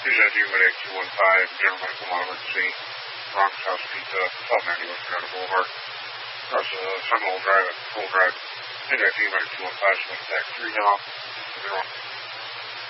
Here's that Medic 215, General Medical Emergency, Bronx House Pizza, Salt 90 West County Boulevard, across Seminole Drive at Full Drive. Here's that Medic 215, Select Tax 3 now. 0.